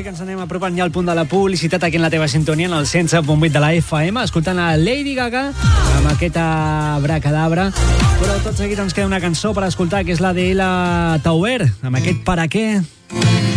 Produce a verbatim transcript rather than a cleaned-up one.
sí que ens anem apropant ja al punt de la publicitat aquí en la teva sintonia, en el cent set punt vuit de la F M, escoltant a Lady Gaga amb aquesta Abracadabra. Però tot seguit ens queda una cançó per escoltar, que és la de la Tauber, amb aquest Per a què.